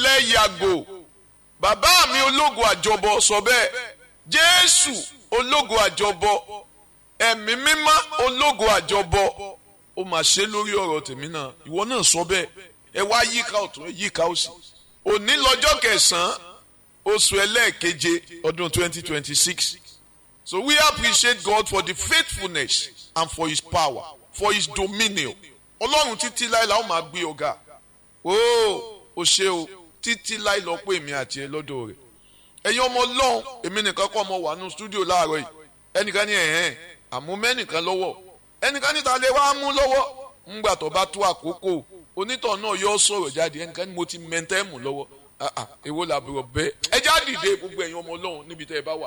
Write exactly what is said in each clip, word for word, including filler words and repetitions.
lẹ́yàgò bàbá mi ológo àjọbọ sọ bẹ́ẹ̀ Jésù ológo àjọbọ ẹ̀mí mímọ́ ológo àjọbọ ó mà ṣe lórí ọ̀rọ̀ tèmi náà ìwọ náà sọ bẹ́ẹ̀ ẹ wá yíká ọ̀tún ẹ yíká òsì òní lọ́jọ́ kẹsàn-án oṣù ẹlẹ́ẹ̀keje ọdún twenty twenty-six. So we appreciate God for the faithfulness and for his power, for his dominion. Ọlọ́run títí láì la ó máa gbé ọ̀gá. Ooo o ṣe o títí láì lọ pé èmi àti ẹ lọ́dọ̀ rẹ̀. Ẹ̀yin ọmọ Ọlọ́run èmi nìkan kọ́ ọmọ wà nínú stúdíò láàárọ̀ yìí. Ẹnìkan ní ẹ̀hẹ́n àmú mẹ́nìkan lọ́wọ́. Ẹnìkan níta lè wá mú lọ́wọ́. Ńgbà tó bá tó àkókò onítọ̀ náà yóò sọ̀rọ̀ jáde ẹnìkan ní mo ti mẹ́ntẹ́ mú lọ́wọ́. Èwo làbúrò bẹ́ẹ̀. Ẹ já dìde gbogbo ẹ̀yin ọmọ Ọlọ́run níbi tẹ́ ẹ bá wà.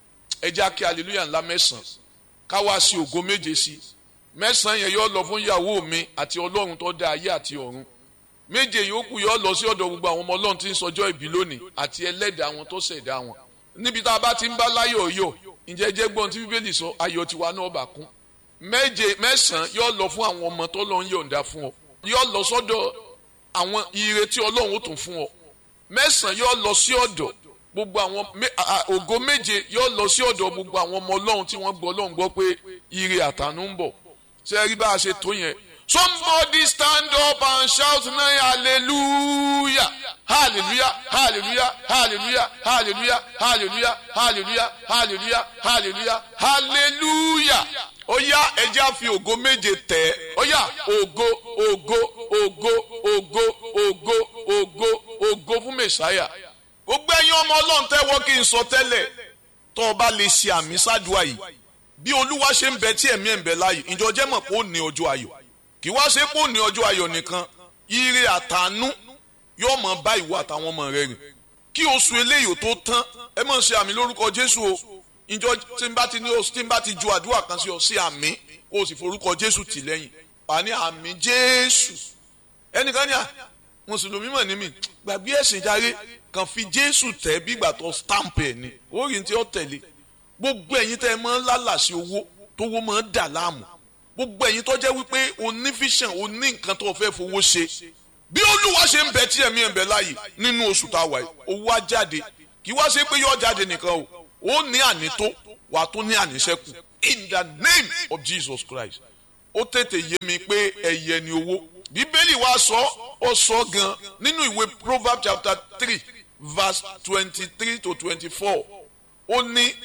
Ẹ já kí hallelujah ńlá mẹ́sàn-án ká wá sí ògo méje sí mẹ́sàn-án yẹn yóò lọ fún ìyàwó mi àti Ọlọ́run tó dá ayé àti ọ̀run méje yòókù yóò lọ sí ọ̀dọ̀ gbogbo àwọn ọmọ Ọlọ́run tí ń sọjọ́ ìbí lónìí àti ẹlẹ́dàá wọn tó ṣẹ̀dá wọn níbi tá a bá ti ń bá láyọ̀ yọ̀ ǹjẹ́ jẹ́ gbọ́n tí Bíbélì sọ ayọ̀ tiwa náà bá kún méje mẹ́sàn-án yóò lọ fún àwọn ọmọ tó lọ ń yọ̀ǹda fún ọ yóò lọ sọ́dọ̀ àwọn ire tí Ọlọ́run ó tún fún ọ mẹ́sàn-án yóò lọ sí ọ̀dọ̀ gbogbo àwọn ògo méje yóò lọ sí ọ̀dọ̀ gbogbo àwọn ọmọ Ọlọ́run tí wọ́n gbọ́ Ọlọ́run gbọ́ pé ire àtànú ń bọ̀ ṣe rí bá a ṣe tó yẹn. Somebody stand up and shout now hallelujah hallelujah hallelujah hallelujah hallelujah hallelujah hallelujah hallelujah hallelujah hallelujah. Ó yá ẹ jẹ́ á fi ògo méje tẹ̀ ó yá ògo ògo ògo ògo ògo ògo ògo fún Mèsáyà. Gbogbo ẹ̀yin ọmọ Ọlọ́run tẹ́wọ́ kí n sọ tẹ́lẹ̀ tó o bá lè ṣe àmì sádùá yìí bí Olúwa ṣe ń bẹ tí ẹ̀mí ẹ̀ ń bẹ láàyè ìjọ jẹ́ mọ̀ pé ó ní ọjọ́ ayọ̀ kì wá ṣe pé ó ní ọjọ́ ayọ̀ nìkan ire àtàánú yóò máa bá ìwọ àtàwọn ọmọ rẹ rìn kí oṣù eléyìí tó tán ẹ máa ṣe àmì lórúkọ Jésù o ìjọ tí n bá ti ní oṣù tí n bá ti ju àdúrà kan sí ọ sí àmì kó o sì forúkọ Jésù tì lẹ́yìn wà ní àmì Jésù ẹnìkan ní à mùsùlùmí mọ̀ ní mi gbàgbé ẹ̀sìn járe kàn fi Jésù tẹ̀ bí ìgbà tó stamp ẹ̀ ni orí tí ó tẹ̀lé gbogbo ẹ̀yin tẹ́ ẹ máa ń lálàsí owó tó wó máa ń dà láàmú gbogbo ẹ̀yin tó jẹ́ wípé o ní vision o ní nǹkan tó fẹ́ fowó ṣe bí Olúwa ṣe ń bẹ tí ẹ̀mí ẹ̀ ń bẹ láàyè nínú oṣù tá a wà yìí owó á jáde kì í wá ṣe pé yóò jáde nìkan o ó ní ànító wà á tún ní àníṣẹ́kù in the name of Jesus Christ ó tètè yé mi pé ẹ̀yẹ ni owó Bíbélì wa sọ ó sọ gan nínú ìwé Proverbs chapter three verse twenty-three to twenty-four ó ní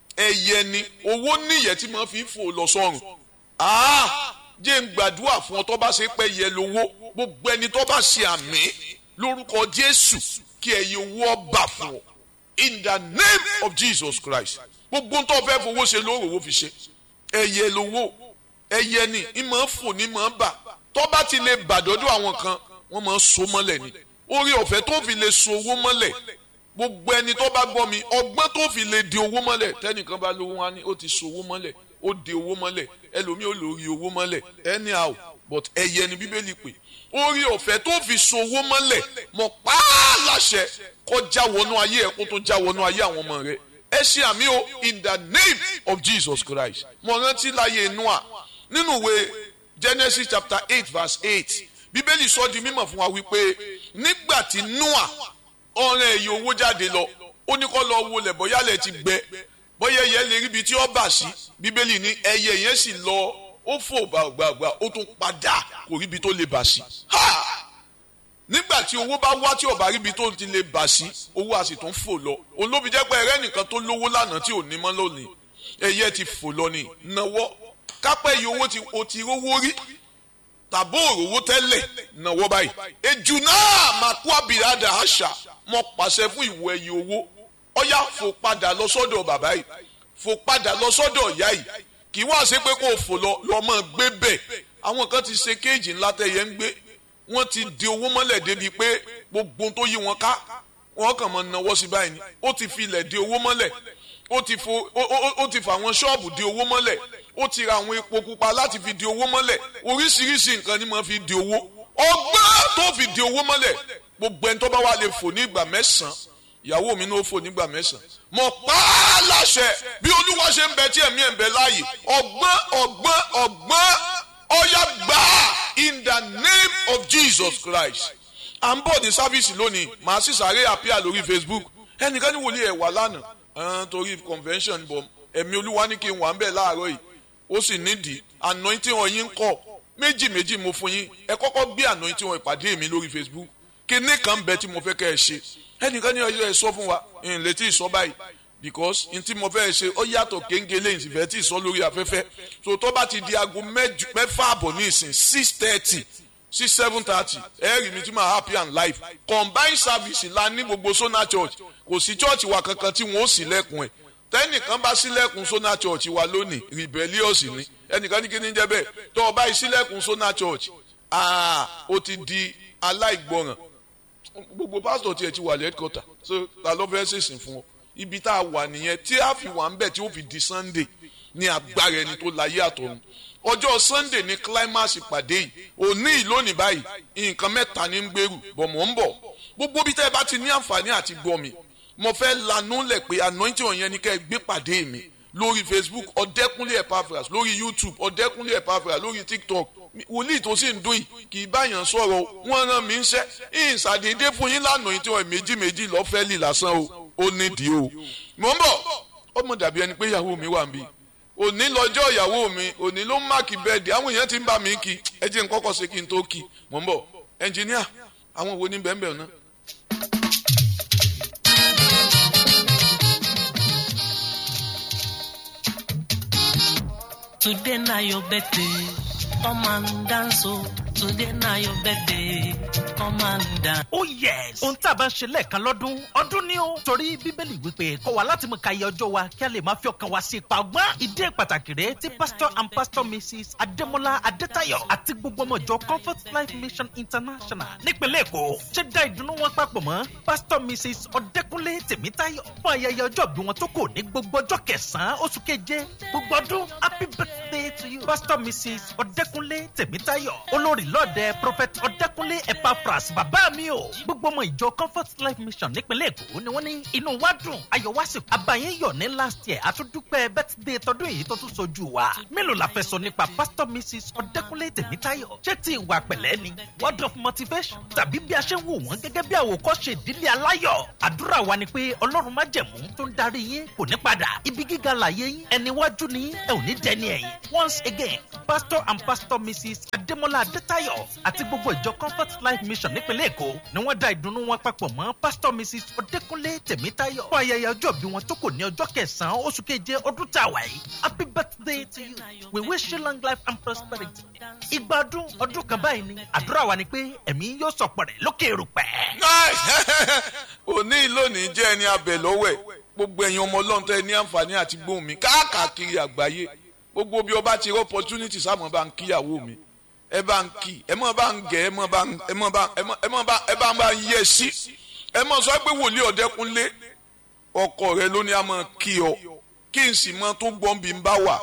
ẹyẹ ni owó níyẹ tí mo fi fò lọ sọ́run ah jẹ́ ń gbàdúrà fún ọ tó bá ṣe pé ẹyẹ lówó gbogbo ẹni tó bá ṣe àmì lórúkọ Jésù kí ẹyẹ owó ọba fún ọ in the name of Jesus Christ gbogbo tó fẹ́ fowó ṣe lóòrò owó fi ṣe ẹyẹ lówó ẹyẹ ni ìmọ̀ fò ní mọ̀ bà tó bá ti lè bàdọ́dọ̀ àwọn kan wọ́n máa so mọ́lẹ̀ ni orí ọ̀fẹ́ tó fi lè so owó mọ́lẹ̀ gbogbo ẹni tó bá gbọ́ mi ọgbọ́n tó fi lè di owó mọ́lẹ̀ tẹ́nìkan bá lówó wá ní ó ti so owó mọ́lẹ̀ ó di owó mọ́lẹ̀ ẹlòmíì ó lórí owó mọ́lẹ̀ anyhow but ẹyẹ ni Bíbélì pè orí ọ̀fẹ́ tó fi so owó mọ́lẹ̀ mọ̀ pààlàṣẹ kó já wọnú ayé ẹ̀ kó tó já wọnú ayé àwọn ọmọ rẹ̀ ẹ ṣe àmì o in the name of Jesus Christ mo rántí láyé Noah nínú ìwé Genesis chapter eight verse eight Bíbélì sọ di mímọ̀ fún wa wípé nígbà tí Noah ọ̀rẹ́ èyí owó jáde lọ ó ní kó lọ wọlé bóyá lẹ̀ ti gbẹ bóyá ẹyẹ lè ríbi tí ó bà sí Bíbélì ní ẹyẹ yẹn sì lọ ó fò gbàgbàgbà ó tún padà kò ríbi tó lè bà sí nígbà tí owó bá wá tí ó bá ríbi tó ti lè bà sí owó a sì tún fò lọ olóbi jẹ́ pé ẹrẹ́ nìkan tó lówó lánàá tí ò ní mọ́ lónìí ẹyẹ ti fò lọ ní náwó kápẹ́ yìí owó tí o ti rówó rí tàbó òrówó tẹ́lẹ̀ náwó báyìí ejù náà máa kú àbíradà àṣà mo pàṣẹ fún ìwọ ẹyẹ owó ọyá fò padà lọ sọ́dọ̀ bàbá yìí fò padà lọ sọ́dọ̀ ìyá yìí kì í wá ṣe pé kó o fò lọ lọ́mọ gbé bẹ̀ àwọn kan ti ṣe kéèjì ńlá tẹ̀yẹ ń gbé wọ́n ti di owó mọ́lẹ̀ débi pé gbogbo tó yí wọn ká wọ́n kàn mọ́ náwó sí báyìí ni ó ti fi ilẹ̀ di owó mọ́lẹ̀ ó ti fo ó ti fa àwọn ṣọ́ọ̀bù di owó mọ́lẹ̀ ó ti ra àwọn epo pupa láti fi di owó mọ́lẹ̀ oríṣiríṣi nǹkan ni mo fi di owó ọgbọ́n tó fi di owó mọ́lẹ̀ gbogbo ẹni tó bá wà lè fò ní ìgbà mẹ́sàn-án ìyàwó mi náà fò nígbà mẹ́sàn-án mo pa á láṣẹ bí Olúwa ṣe ń bẹ tí ẹ̀mí ẹ̀ ń bẹ láàyè ọgbọ́n ọgbọ́n ọgbọ́n ọ̀yà gbà in the name of Jesus Christ à ń bọ̀ ní sáfíìsì lónìí màá sì sáré àpíà lórí Facebook ẹnìkan ní wòlíì ẹ̀ wà lánàá torí convention bọ̀ ẹ̀mí olúwa ní kí n wà ń bẹ̀ láàárọ̀ yìí ó sì nídìí anointing ọ̀yin ń kọ̀ méjì méjì mo fún yín ẹ kọ́kọ́ gbé anointing ọ̀ ìpàdé mi lórí Facebook kíní kan bẹ tí mo fẹ́ kẹ́ ẹ ṣe ẹnìkan ní ọjọ́ ẹ sọ fún wa n lè tí ì sọ báyìí because n tí mo fẹ́ ṣe ó yàtọ̀ kéńgélé ìsìnfẹ́ tí ì sọ lórí afẹ́fẹ́ so tó bá ti di aago mẹ́fà àbọ̀ ní ìsìn six thirty sí seven thirty ẹ̀rì mi tí máa happy and live combined service la ní gbogbo Sona Church kò sí church wa kankan tí wọ́n ó ṣílẹ̀kùn ẹ̀ tẹ́nìkan bá ṣílẹ̀kùn Sona Church wa lónìí rebellious ni ẹnìkan ní kí ni jẹ́ bẹ́ẹ̀ tó o bá ṣílẹ̀kùn Sona Church ah ó ti di aláìgbọràn gbogbo pásítọ̀ tiẹ̀ ti wà lẹ́kọ̀tà so ta ló fẹ́ ṣèṣìn fún ọ ibi tá a wà nìyẹn tí a fi wà ń bẹ̀ tí ó fi di Sunday ní agbára ẹni tó láyé àtọ̀run ọjọ́ Sunday ní climax ìpàdé yìí òní ìlónìí báyìí nǹkan mẹ́ta ní ń gbèrú bọ̀ mọ̀ ń bọ̀ gbogbo bí tẹ́ ẹ bá ti ní àǹfààní àti gbọ́ mi mo fẹ́ lanú lẹ̀ pé anointing ọ̀yẹn ni kẹ́ ẹ gbé pàdé mi lórí Facebook Ọ̀dẹ́kúnlé Epaphras lórí YouTube Ọ̀dẹ́kúnlé Epaphras lórí TikTok wòlíì tó sì ń dún yìí kì í báyàn sọ̀rọ̀ wọ́n rán mi ń ṣẹ́ ìṣàdédé fún yín lánàá yìí tí wọ́n méjì méjì lọ́fẹ́ lì lásán o ó nídìí o mò ń bọ̀ ọmọ dàbí ẹni pé ìyàwó mi wà ń bí òní lọ́jọ́ ìyàwó mi òní ló ń máàkì bẹ́ẹ̀dì àwọn èèyàn ti ń bá mi kí ẹ jẹ́ n kọ́kọ́ ṣe kí n tó kí mò ń bọ̀ ẹnjìníà àwọn wo ní bẹ́ẹ̀ bẹ́ẹ̀ náà. Today na your birthday, come and dance o. Today na your birthday, come and dance. Oh yes! Ohun tá a bá ń ṣe lẹ́ẹ̀kan lọ́dún, ọdún ni ó. Torí Bíbélì wípé kọ́ wa láti mú kàyé ọjọ́ wa kí a lè máa fi ọkàn wa sí ipa ọgbọ́n. Ìdí pàtàkì rẹ̀ tí Pastor and Pastor Missus Adémọ́lá Adétayọ̀ àti gbogbo ọmọ ìjọ Comfort Life Mission International nípínlẹ̀ Èkó ṣe dá ìdùnnú wọn papọ̀ mọ́ Pastor Missus Ọ̀dẹ́kúnlé Tèmítáyọ̀ fún ayẹyẹ ọjọ́ bí wọn tó kò ní gbogbo ọjọ́ kẹsàn-án oṣù keje gbogbo ọdún. Happy birthday to you Pastor Missus Ọ̀dẹ́kúnlé Tèmítáyọ̀ olórí lọ́ọ̀dẹ Prophet Ọ̀dẹ́kúnlé Epaphras bàbá mi o. Gbogbo ọmọ ìjọ Comfort Life Mission nípínlẹ̀ Èkó ni wọ́n ní inú wa dùn ayọ̀ wá sí àbáyé yọ̀ ní last year àtúndúpẹ́ birthday tọdún yìí tó tún sojú wa. Mélòó la fẹ́ sọ nípa Pastor Missus Ọ̀dẹ́kúnlé Tèmítáyọ̀ ṣé ti ìwà pẹ̀lẹ́ ni word of motivation tàbí bí a ṣe ń wò wọ́n gẹ́gẹ́ bí àwòkọ́ṣe ìdílé aláyọ̀. Àdúrà wa ni pé Ọlọ́run májẹ̀mú tó ń darí yín kò ní padà ibi gíga láyé yín ẹni wájú ni ẹ ò ní dẹni ẹ̀yìn. Once again Pastor and Pastor Missus Adémọ́lá Adétayọ̀ àti gbogbo ìjọ Comfort Life Mission nípínlẹ̀ Èkó ni wọ́n dá ìdùnnú wọn papọ̀ mọ́ Pastor Missus Ọ̀dẹ́kúnlé Tèmítáyọ̀ fún ayẹyẹ ọjọ́ bí wọn tó kò ní ọjọ́ kẹsàn-án oṣù keje ọdún tá a wà yìí. Happy birthday to you. We wish you long life and prosperity. Ìgbà ọdún ọdún kan báyìí ni àdúrà wa ni pé ẹ̀mí yóò sọ̀pọ̀ rẹ̀ lókè erùpẹ̀. òní lónìí jẹ́ ẹni abẹ lọ́wọ́ ẹ̀ gbogbo ẹ̀yin ọmọ Ọlọ́run tẹ́ ní àǹfààní àti gbóhùn mi káàkiri àgbáyé gbogbo bí ọba ti rí opportunity sáà bá ń kíyàwó mi ẹ bá ń kí ẹ mọ̀ bá ń gẹ̀ ẹ mọ̀ bá ń ẹ mọ̀ bá ẹ mọ̀ bá ẹ bá ń bá ń yẹ sí ẹ mọ̀ sọ pé wòlíì Ọ̀dẹ́kúnlé ọkọ rẹ ló ní a mọ̀ kí ọ kí n sì mọ̀ tó gbọ́n bí n bá wà.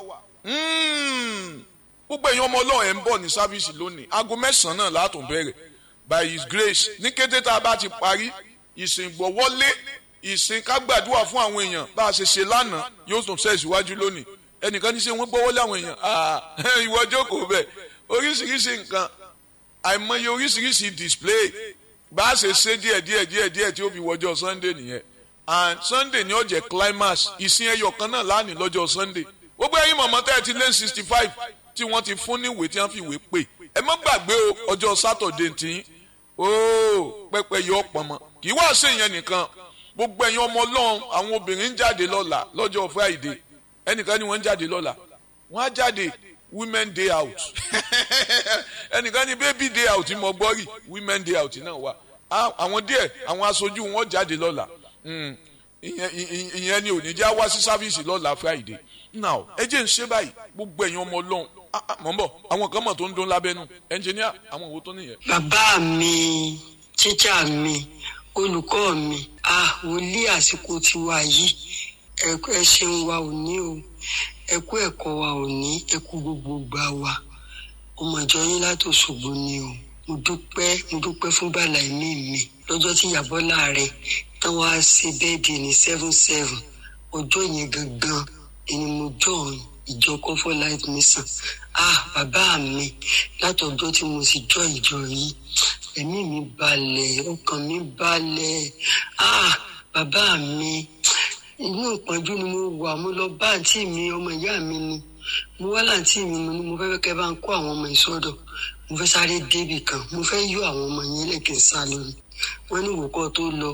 gbogbo ẹ̀yin ọmọ Ọlọ́run ẹ̀ ń bọ̀ ní sáfíìsì lónìí aago mẹ́sàn-án náà látún bẹ̀rẹ̀ by his grace ní kété tá a bá ti parí ìsìn gbọ̀wọ́lé ìsìn ká gbàdúrà fún àwọn èèyàn bá a ṣe ṣe lánàá yóò tún ṣe ìṣíwájú lónìí ẹnìkan ní ṣe wọ́n gbọ́wọ́lé àwọn èèyàn ìwọ jókòó bẹ́ẹ̀ oríṣiríṣi nǹkan àìmọye oríṣiríṣi display bá a ṣe ṣe díẹ̀ díẹ̀ díẹ̀ díẹ̀ tí ó fi wọjọ́ Sunday nìyẹn and Sunday ni ó jẹ́ climax ìsìn ẹyọ kan náà lánìí lọ́jọ́ Sunday gbogbo ẹ̀yin mọ̀mọ́ tẹ́ ẹ ti lé sixty five tí wọ́n ti fún níwèé tí wọ́n fi wé pè ẹ má gbàgbé o ọjọ́ Saturday tí ooo pẹpẹ yọ pọnmọ kì í wá ṣe ìyẹn nìkan gbogbo ẹ̀yin ọmọ Ọlọ́run àwọn obìnrin ń jáde lọ́la lọ́jọ́ Friday ẹnìkan ni wọ́n ń jáde lọ́la wọ́n á jáde women day out ẹnìkan ní baby day out mo gbọ́ rí women day out náà wà àwọn díẹ̀ àwọn aṣojú wọn jáde lọ́la ìyẹn ni ò ní já wá sí sáfíìsì lọ́la Friday now ẹ jẹ́ ń ṣe báyìí gbogbo ẹ̀yin ọmọ Ọlọ́run mọ̀ ń bọ̀ àwọn kan mọ̀ tó ń dún lábẹ́nu ẹnjìníà àwọn òwò tó nìyẹn. bàbá mi tíjà mi olùkọ́ mi ah wòlíì àsìkò tiwa yìí ẹ ṣeun wa ò ní o ẹ kú ẹ̀kọ́ wa ò ní ẹ kú gbogbo gbà wa ọmọ ìjọ yín láti Òṣogbo ni o mo dúpẹ́ mo dúpẹ́ fún bàlá ẹ̀mí mi lọ́jọ́ tí Ìyábọ́lá rẹ̀ tán wá sí bẹ́ẹ̀dì ní seven seven ọjọ́ yẹn gangan ẹni mo join ìjọ Comfort Life Mission ah bàbá mi látọjọ́ tí mo sì jọ ìjọ yìí ẹ̀mí mi balẹ̀ ọkàn mi balẹ̀ ah bàbá mi inú ìpọ́njú ni mo wà mo lọ bá àǹtí mi ọmọ ìyá mi ni mo wá láǹtí mi mo ní mo fẹ́ kẹ́ bá ń kó àwọn ọmọ ìsọdọ̀ mo fẹ́ sáré débì kan mo fẹ́ yọ àwọn ọmọ yẹn lẹ́kẹ̀ẹ́ sá lórí wọ́n ní ìwòkọ́ tó lọ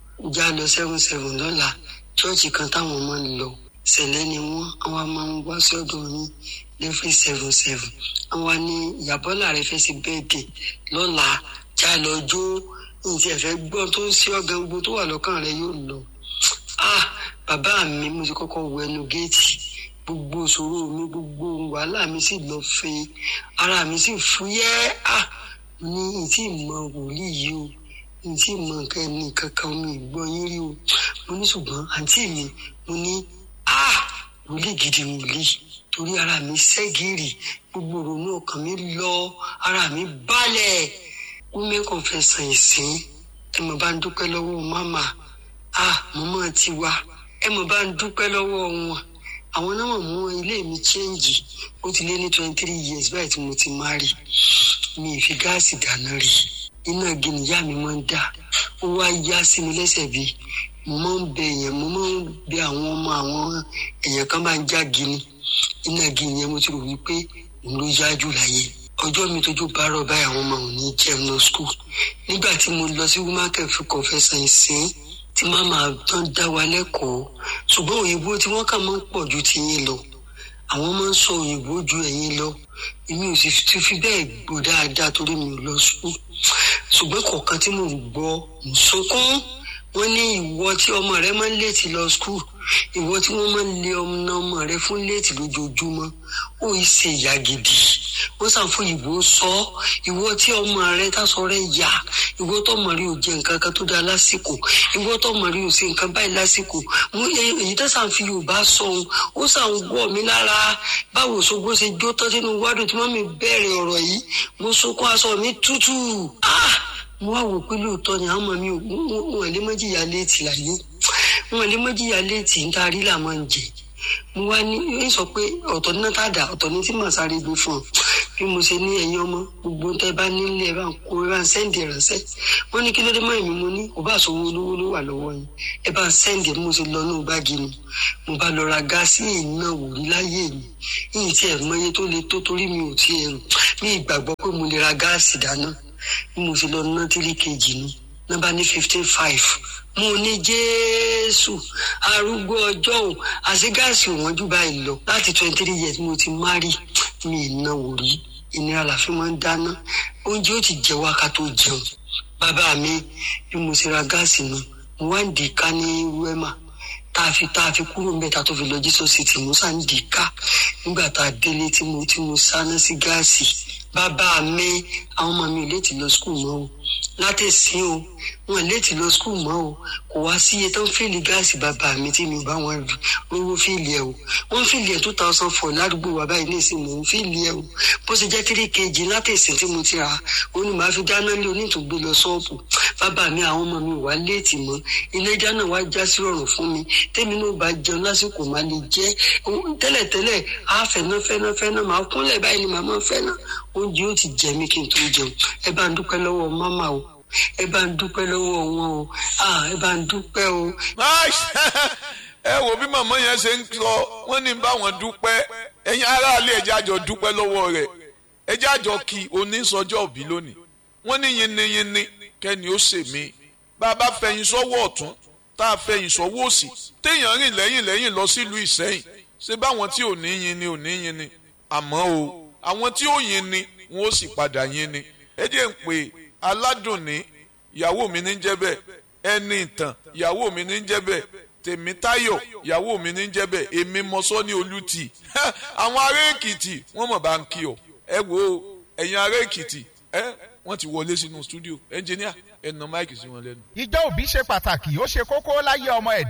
já lọ seven seven lọ́la chọ́ọ̀chì kan táwọn ọmọ ń lọ sẹ̀lẹ̀ ni wọ́n àwọn máa ń wá sọ́dọ̀ yín lẹ́fí seven seven àwọn ní ìyàbọ́là rẹ fẹ́ sí bẹ́ẹ̀dẹ̀ lọ́la já lọ jó ní ti ẹ̀fẹ́ gbọ́n tó ń sí ọ̀gá gbogbo tó wà lọ́kàn rẹ yóò lọ ah bàbá mi mo ti kọ́kọ́ wọ ẹnu géètì gbogbo ìṣòro mi gbogbo wàhálà mi sì lọ fẹ́ ara mi sì fúyẹ́ ah ní ìtì ìmọ̀ wòlíì yìí o ìtì ìmọ̀ nǹkan ẹni kankan mi gbọ́ yín rí o mo ní ṣùgbọ́n àǹtí mi mo ní ah wòlíì gidi wòlíì torí ara mi ṣẹ́gìrì gbogbo ìrònú ọkàn mi lọ ara mi balẹ̀ women confession ìsìn ẹ mọ̀ bá ń dúpẹ́ lọ́wọ́ mama ah mọ́mọ́ ti wá ẹ mọ̀ bá ń dúpẹ́ lọ́wọ́ wọn àwọn náà mú ilé mi change ó ti lé ní twenty three years báyìí tí mo ti marry mi ì fi gáàsì dáná rí iná gini ìyá mi máa ń dá ó wá yá sí mi lẹ́sẹ̀ bí mo máa ń bẹ èèyàn mo máa ń bẹ àwọn ọmọ àwọn èèyàn kan máa ń já gini iná gini yẹn mo ti rò wípé òun ló yá jù láyé ọjọ́ mi tójú bá rọ̀ báyìí àwọn ọmọ òun ní jẹun lọ school nígbà tí mo lọ sí woman cafe confession ìsìn tí màmá tán dá wa lẹ́kọ̀ọ́ ṣùgbọ́n òyìnbó tí wọ́n kà máa ń pọ̀ ju ti yín lọ àwọn máa ń sọ òyìnbó ju ẹ̀yin lọ èmi ò sì ti fi bẹ́ẹ̀ gbọ́ dáadáa torí mi ò lọ sùn ṣùgbọ́n kọ̀ọ̀kan tí mò ń gbọ́ ń sunkún wọ́n ní ìwọ tí ọmọ rẹ máa ń léètì lọ skul ìwọ tí wọ́n máa ń lé ọmọ ọmọ rẹ fún léètì lójoojúmọ́ ó yìí ṣe ìyá gidi wọ́n sàn fún ìbò sọ ìwọ tí ọmọ rẹ tásọ rẹ yá ìwọ tó mọ̀ rí ò jẹ nǹkan kan tó dáa lásìkò ìwọ tó mọ̀ rí ò ṣe nǹkan báyìí lásìkò mo èyí tó sàn fi Yorùbá sọ ohun ó sàn wọ̀ mí lára báwo ṣogbó ṣe jó tán sínú wádùn tí wọ́n mi bẹ̀rẹ̀ ọ̀rọ̀ yìí mo sunkún aṣọ mi tútù ah mo wá wò pé lóòótọ́ ni àwọn ọmọ mi wọn lè mọ́ jìyà léètì láyé wọn lè mọ́ jìyà léètì ń tarí là máa ń jẹ mo wá ní ń sọ pé ọ̀tọ̀ ní tàdá ọ̀tọ̀ ní tí màá sáré gbé fún ọ bí mo ṣe ní ẹ̀yin ọmọ gbogbo tẹ́ bá nílé ẹ bá ń kó ẹ bá ń sẹ́ǹdì ránṣẹ́ wọ́n ní kí ló dé mọ́ èmi mo ní kò bá sọ owó olówó ló wà lọ́wọ́ yín ẹ bá ń sẹ́ǹdì mo ṣe lọ ní báàgì mi mo bá lọ ra gáàsì iná wòrí láyé mi yìí tí ẹ̀ mọye tó le tó torí mi ò tí ẹ rò ní ìgbàgbọ́ pé mo lè ra gáàsì dáná bí mo ṣe lọ ná tírí kejì ni nọ́mbà ní fifteen five mo ní Jésù arúgbó ọjọ́ òun àti gáàsì òwọ́n jù báyìí lọ láti twenty three years mo ti marry mi ìnáwó rí ìnira la fi máa ń dáná oúnjẹ ó ti jẹ wá ká tó jẹun bàbá mi bí mo ṣe ra gáàsì náà mo wá ń dì ká ní wẹ́mà tá a fi tá a fi kúrò mẹ́ta tó fi lọ Jesus City mo sá ń dì ká nígbà tá a délé tí mo tí mo sáná sí gáàsì bàbá mi àwọn ọmọ mi ò létí lọ skul mọ́ o látẹ̀sí o wọn létí lọ skul mọ́ o kò wá sí iye tó ń fìlì gáàsì bàbá mi tí mi ò bá wọn rówó fìlì ẹ o wọn fìlì ẹ two thousand four ládùúgbò wa báyìí nísìnyí mò ń fìlì ẹ o bó ṣe jẹ́ three kg látẹ̀sí tí mo ti rà ó ní màá fi dáná lé onítùgbé lọ ṣọ́ọ̀bù bàbá mi àwọn ọmọ mi ò wá létí mọ́ ilé dáná wá já sí rọrùn fún mi tèmi náà bá jẹun lásìkò má lè jẹ tẹ́lẹ̀tẹ́lẹ̀ á fẹ́ná fẹ́ná fẹ́ná màá kúnlẹ̀ báyìí ni màmá fẹ́ná oúnjẹ ó ti jẹ mí kí n tó jẹun ẹ bá ń dúpẹ́ lọ́wọ́ máma o ẹ bá ń dúpẹ́ lọ́wọ́ wọn o ẹ bá ń dúpẹ́ o. ẹ wo bí màmá yẹn ṣe ń sọ wọn ní bá wọn dúpẹ́ ẹ̀yin aráàlú ẹjẹ àjọ dúpẹ́ lọ́wọ́ rẹ̀ ẹjẹ àjọ kí onísọjọ́ òbí lónìí wọn ní yinniyinni kẹ́ni ó ṣe mí bá a bá fẹ̀yìn sọ́wọ́ ọ̀tún tá a fẹ̀yìn sọ́wọ́ òsì téèyàn rìn lẹ́yìn lẹ́yìn lọ sílùú Ìṣẹ́yìn ṣé báwọn tí ò ní yin ni ò ní yin ni àmọ́ o àwọn tí ó yin ni wọn ó sì padà yin ni ẹ jẹ́ ń pè aládùn ní ìyàwó mi ní jẹ́ bẹ́ẹ̀ ẹni ìtàn ìyàwó mi ní jẹ́ bẹ́ẹ̀ Tèmítáyọ̀ ìyàwó mi ní jẹ́ bẹ́ẹ̀ èmi mọ́sọ́ ní Olútì àwọn ará Èkìtì wọ́n mọ̀ bá ń kí ọ ẹ wo ẹ̀yin ará Èkìtì ẹ wọ́n ti wọlé sínú stúdíò ẹnjìníà ẹ nà máìkì sí wọn lẹ́nu. ìjọ òbí ṣe pàtàkì ó ṣe kókó láyé ọmọ ẹ̀dá.